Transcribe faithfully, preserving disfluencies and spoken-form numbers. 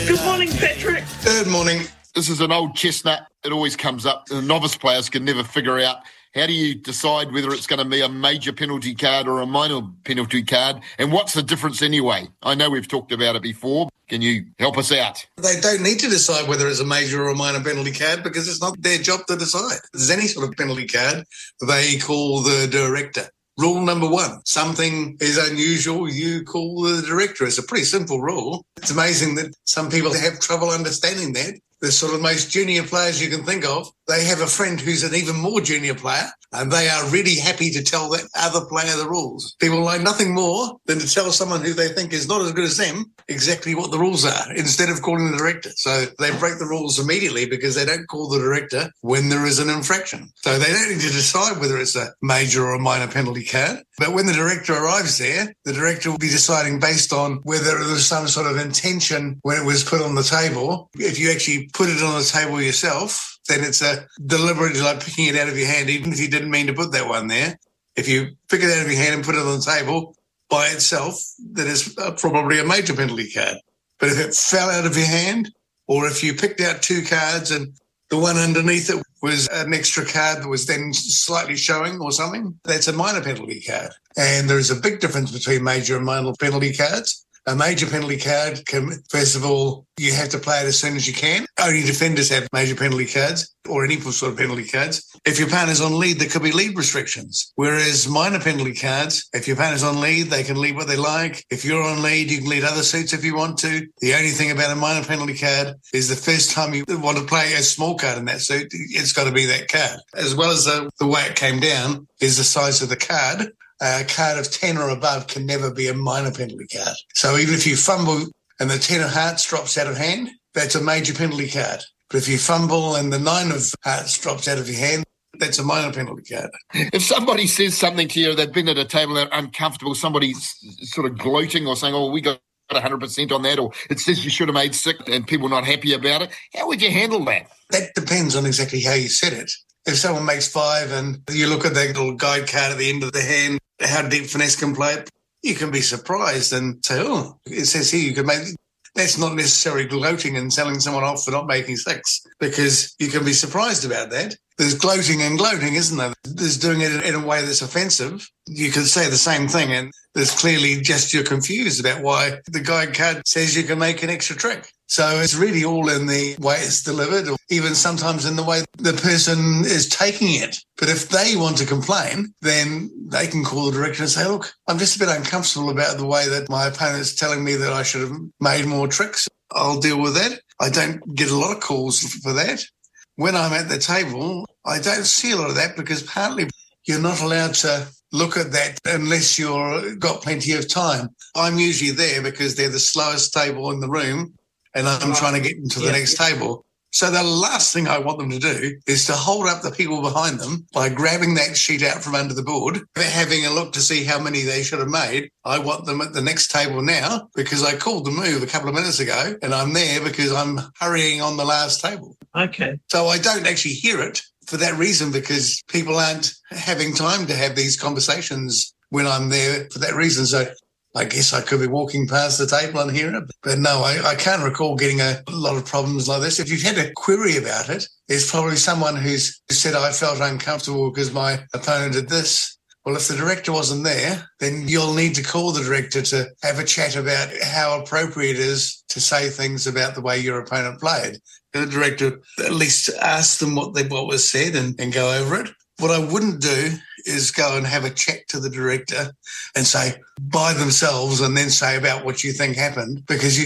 Good morning, Patrick. Good morning. This is an old chestnut. It always comes up. The novice players can never figure out how do you decide whether it's going to be a major penalty card or a minor penalty card, and what's the difference anyway? I know we've talked about it before. Can you help us out? They don't need to decide whether it's a major or a minor penalty card because it's not their job to decide. If there's any sort of penalty card, they call the director. Rule number one, something is unusual, you call the director. It's a pretty simple rule. It's amazing that some people have trouble understanding that. The sort of most junior players you can think of, they have a friend who's an even more junior player, and they are really happy to tell that other player the rules. People like nothing more than to tell someone who they think is not as good as them exactly what the rules are, instead of calling the director. So they break the rules immediately because they don't call the director when there is an infraction. So they don't need to decide whether it's a major or a minor penalty card. But when the director arrives there, the director will be deciding based on whether there was some sort of intention when it was put on the table. If you actually put it on the table yourself, then it's a deliberate, like picking it out of your hand, even if you didn't mean to put that one there. If you pick it out of your hand and put it on the table by itself, that is probably a major penalty card. But if it fell out of your hand, or if you picked out two cards and the one underneath it was an extra card that was then slightly showing or something, that's a minor penalty card. And there is a big difference between major and minor penalty cards. A major penalty card can, first of all, you have to play it as soon as you can. Only defenders have major penalty cards or any sort of penalty cards. If your partner's on lead, there could be lead restrictions. Whereas minor penalty cards, if your partner's on lead, they can lead what they like. If you're on lead, you can lead other suits if you want to. The only thing about a minor penalty card is the first time you want to play a small card in that suit, it's got to be that card. As well as the, the way it came down is the size of the card. A card of ten or above can never be a minor penalty card. So even if you fumble and the ten of hearts drops out of hand, that's a major penalty card. But if you fumble and the nine of hearts drops out of your hand, that's a minor penalty card. If somebody says something to you, they've been at a table, they're uncomfortable, somebody's sort of gloating or saying, oh, we got one hundred percent on that, or it says you should have made six and people not happy about it, how would you handle that? That depends on exactly how you said it. If someone makes five and you look at that little guide card at the end of the hand, how deep finesse can play it, you can be surprised and say, oh, it says here you can make... That's not necessarily gloating and telling someone off for not making six, because you can be surprised about that. There's gloating and gloating, isn't there? There's doing it in a way that's offensive. You could say the same thing, and there's clearly just you're confused about why the guide card says you can make an extra trick. So it's really all in the way it's delivered, or even sometimes in the way the person is taking it. But if they want to complain, then they can call the director and say, look, I'm just a bit uncomfortable about the way that my opponent's telling me that I should have made more tricks. I'll deal with that. I don't get a lot of calls for that. When I'm at the table, I don't see a lot of that because partly you're not allowed to look at that unless you've got plenty of time. I'm usually there because they're the slowest table in the room and I'm trying to get them to the yeah. next table. So the last thing I want them to do is to hold up the people behind them by grabbing that sheet out from under the board, having a look to see how many they should have made. I want them at the next table now because I called the move a couple of minutes ago and I'm there because I'm hurrying on the last table. Okay. So I don't actually hear it for that reason because people aren't having time to have these conversations when I'm there for that reason. So I guess I could be walking past the table and hearing it. But no, I, I can't recall getting a lot of problems like this. If you've had a query about it, there's probably someone who's said, I felt uncomfortable because my opponent did this. Well, if the director wasn't there, then you'll need to call the director to have a chat about how appropriate it is to say things about the way your opponent played. The director at least ask them what they what was said and, and go over it. What I wouldn't do is go and have a chat to the director and say by themselves and then say about what you think happened, because you